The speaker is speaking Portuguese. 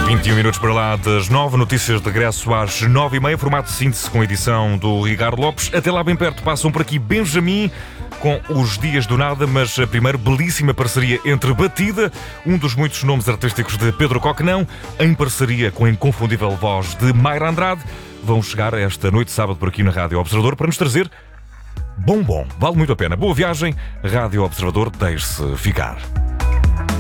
21 minutos para lá das 9, notícias de regresso às 9h30, formato de síntese com a edição do Ricardo Lopes. Até lá bem perto passam por aqui Benjamin com os Dias do Nada, mas a primeira belíssima parceria entre Batida, um dos muitos nomes artísticos de Pedro Coquenão, em parceria com a inconfundível voz de Mayra Andrade, vão chegar esta noite de sábado por aqui na Rádio Observador para nos trazer bombom. Vale muito a pena. Boa viagem, Rádio Observador, deixe-se ficar.